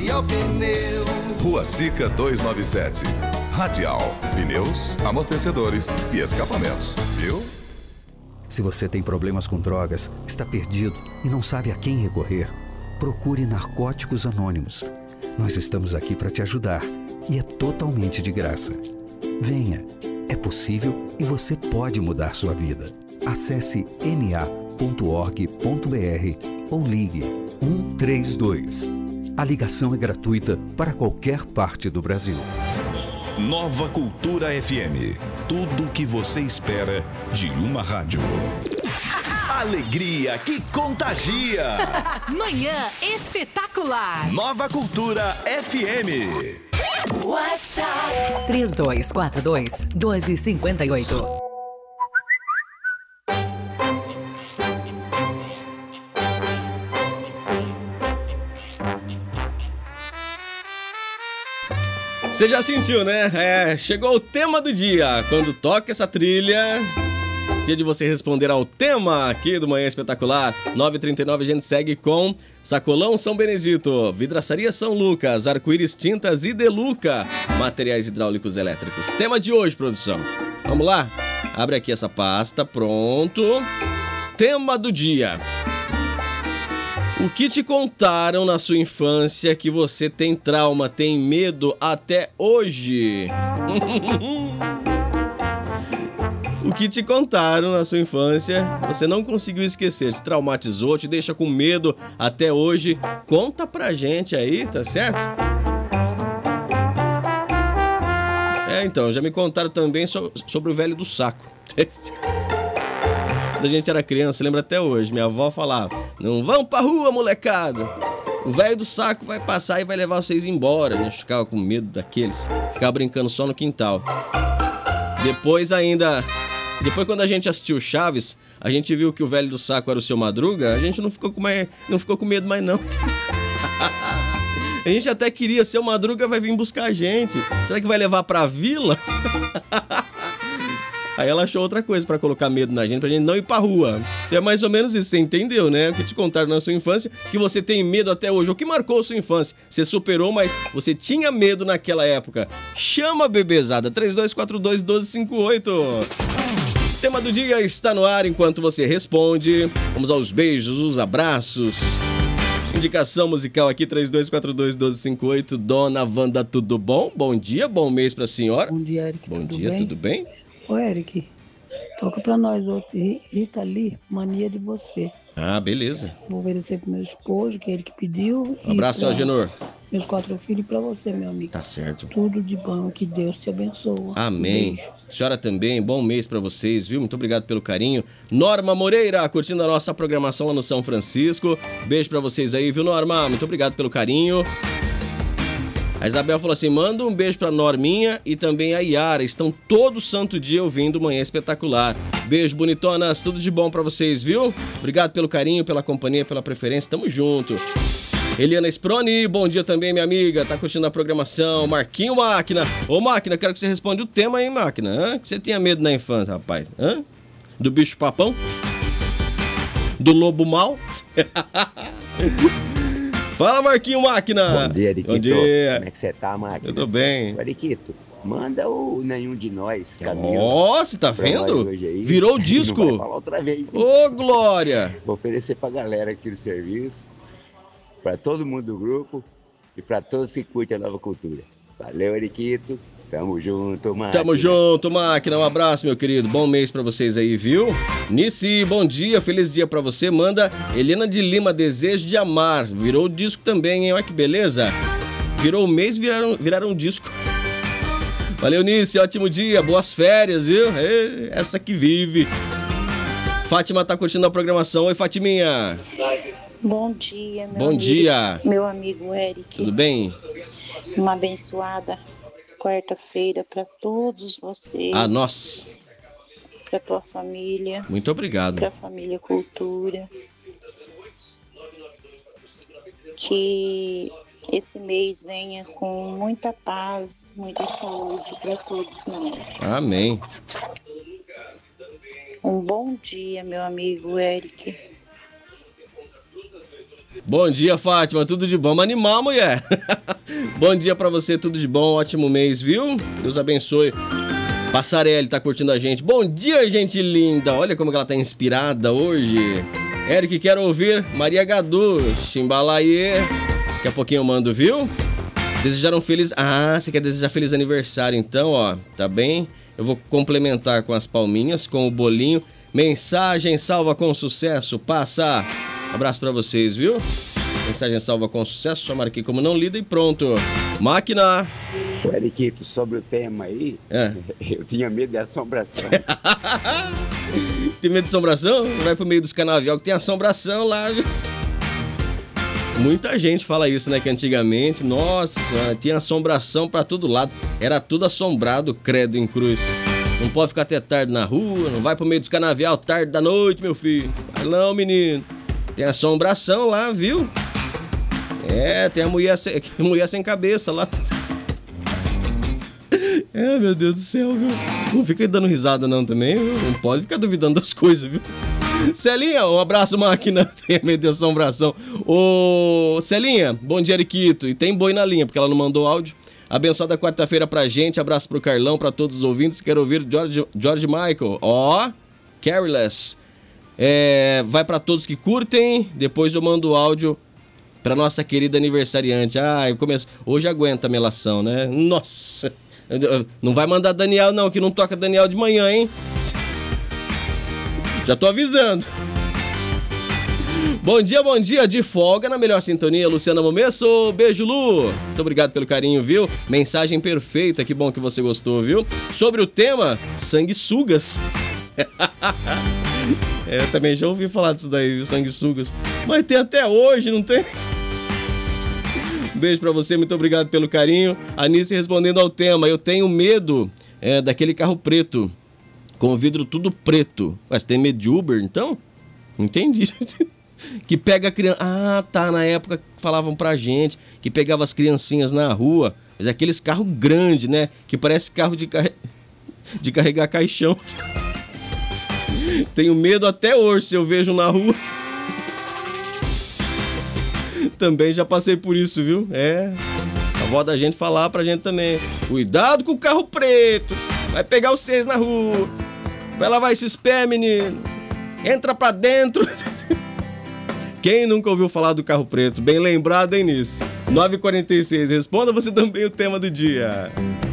ao pneu. Rua Sica 297. Radial, pneus, amortecedores e escapamentos, viu? Se você tem problemas com drogas, está perdido e não sabe a quem recorrer, procure Narcóticos Anônimos. Nós estamos aqui para te ajudar e é totalmente de graça. Venha, é possível e você pode mudar sua vida. Acesse na.org.br ou ligue 132. A ligação é gratuita para qualquer parte do Brasil. Nova Cultura FM. Tudo o que você espera de uma rádio. Alegria que contagia. Manhã espetacular. Nova Cultura FM. WhatsApp 3242-1258. Você já sentiu, né? Chegou o tema do dia. Quando toca essa trilha, dia de você responder ao tema aqui do Manhã Espetacular. 9h39 a gente segue com Sacolão São Benedito, Vidraçaria São Lucas, Arco-Íris Tintas e Deluca, Materiais Hidráulicos Elétricos. Tema de hoje, produção. Vamos lá? Abre aqui essa pasta, pronto. Tema do dia. O que te contaram na sua infância que você tem trauma, tem medo até hoje? O que te contaram na sua infância, você não conseguiu esquecer, te traumatizou, te deixa com medo até hoje? Conta pra gente aí, tá certo? Então, já me contaram também sobre o velho do saco. Quando a gente era criança, lembra até hoje, minha avó falava: não vão pra rua, molecada, o velho do saco vai passar e vai levar vocês embora. A gente ficava com medo daqueles, ficava brincando só no quintal. Depois quando a gente assistiu Chaves, a gente viu que o velho do saco era o Seu Madruga, a gente não ficou com medo mais não. A gente até queria, Seu Madruga vai vir buscar a gente, será que vai levar pra vila? Aí ela achou outra coisa pra colocar medo na gente, pra gente não ir pra rua. Então é mais ou menos isso, você entendeu, né? O que te contaram na sua infância, que você tem medo até hoje. O que marcou a sua infância? Você superou, mas você tinha medo naquela época. Chama a bebezada, 3242-1258. Tema do dia está no ar enquanto você responde. Vamos aos beijos, os abraços. Indicação musical aqui, 3242-1258. Dona Wanda, tudo bom? Bom dia, bom mês pra senhora. Bom dia, Eric. Bom dia, tudo bem? Ô, Eric, toca pra nós outro. Rita Lee, Mania de Você. Ah, beleza. Vou oferecer pro meu esposo, que é ele que pediu. Um abraço, seu Agenor. Meus 4 filhos e pra você, meu amigo. Tá certo. Tudo de bom, que Deus te abençoe. Amém. Beijo. Senhora também, bom mês pra vocês, viu? Muito obrigado pelo carinho. Norma Moreira, curtindo a nossa programação lá no São Francisco. Beijo pra vocês aí, viu, Norma? Muito obrigado pelo carinho. A Isabel falou assim: manda um beijo pra Norminha e também a Yara. Estão todo santo dia ouvindo Manhã Espetacular. Beijo, bonitonas. Tudo de bom pra vocês, viu? Obrigado pelo carinho, pela companhia, pela preferência. Tamo junto. Eliana Sproni, bom dia também, minha amiga. Tá curtindo a programação. Marquinho Máquina. Ô, Máquina, quero que você responda o tema aí, Máquina. Hã? Que você tinha medo na infância, rapaz? Hã? Do bicho papão? Do lobo mau? Fala, Marquinho Máquina. Bom dia, Ariquito. Bom dia. Como é que você tá, Máquina? Eu tô bem. Ariquito, manda o Nenhum de Nós, Camila. Ó, você tá vendo? Virou o disco. Não vai falar outra vez. Ô, Glória. Vou oferecer pra galera aqui do serviço, pra todo mundo do grupo e pra todos que curtem a Nova Cultura. Valeu, Ariquito. Tamo junto, Máquina. Tamo junto, Máquina. Um abraço, meu querido. Bom mês pra vocês aí, viu? Nici, bom dia. Feliz dia pra você. Manda Helena de Lima, Desejo de Amar. Virou o disco também, hein? Olha que beleza. Virou o mês, viraram disco. Valeu, Nici. Ótimo dia. Boas férias, viu? Essa que vive. Fátima tá curtindo a programação. Oi, Fatiminha. Bom dia, meu Bom amigo. dia. Meu amigo Eric. Tudo bem? Uma abençoada quarta-feira para todos vocês. Ah, nós. Para tua família. Muito obrigado. Para a família Cultura. Que esse mês venha com muita paz, muita saúde para todos nós. Amém. Um bom dia, meu amigo Eric. Bom dia, Fátima, tudo de bom? Vamos animar, mulher. Bom dia pra você, tudo de bom, ótimo mês, viu? Deus abençoe. Passarelli tá curtindo a gente. Bom dia, gente linda. Olha como ela tá inspirada hoje. Eric, quero ouvir Maria Gadu, Chimbalaê. Daqui a pouquinho eu mando, viu? Desejar um feliz... Ah, você quer desejar feliz aniversário então, ó. Tá bem? Eu vou complementar com as palminhas, com o bolinho. Mensagem salva com sucesso. Passa. Abraço pra vocês, viu? Mensagem salva com sucesso. Só marquei como não lida e pronto. Máquina. O Eriquito, sobre o tema aí, eu tinha medo de assombração. Tem medo de assombração? Vai pro meio dos canavial que tem assombração lá, viu? Muita gente fala isso, né? Que antigamente, nossa senhora, tinha assombração pra todo lado. Era tudo assombrado, credo em cruz. Não pode ficar até tarde na rua, não vai pro meio dos canavial tarde da noite, meu filho. Vai não, menino. Tem assombração lá, viu? É, tem a mulher sem cabeça lá. É, meu Deus do céu, viu? Não fica aí dando risada não também, viu? Não pode ficar duvidando das coisas, viu? Celinha, um abraço, máquina. Tem medo de assombração. Ô, Celinha, bom dia, Eriquito. E tem boi na linha, porque ela não mandou áudio. Abençoada quarta-feira pra gente. Abraço pro Carlão, pra todos os ouvintes. Quero ouvir George Michael. Ó, Careless. Vai pra todos que curtem. Depois eu mando o áudio pra nossa querida aniversariante. Hoje aguenta a melação, né? Nossa. Não vai mandar Daniel não, que não toca Daniel de manhã, hein? Já tô avisando. Bom dia, de folga na melhor sintonia, Luciana Momesso. Beijo, Lu. Muito obrigado pelo carinho, viu? Mensagem perfeita, que bom que você gostou, viu? Sobre o tema, sanguessugas. Eu também já ouvi falar disso daí, viu? Sanguessugas. Mas tem até hoje, não tem? Beijo pra você, muito obrigado pelo carinho. Anice respondendo ao tema, eu tenho medo daquele carro preto, com o vidro tudo preto. Mas tem medo de Uber, então? Entendi. Que pega a criança... Ah, tá, na época falavam pra gente que pegava as criancinhas na rua, mas aqueles carros grandes, né? Que parece carro de carregar caixão. Tenho medo até hoje se eu vejo na rua. Também já passei por isso, viu? A avó da gente falava pra gente também. Cuidado com o carro preto. Vai pegar vocês na rua. Vai lavar esses pés, menino. Entra pra dentro. Quem nunca ouviu falar do carro preto? Bem lembrado, hein, nisso? 9h46. Responda você também o tema do dia.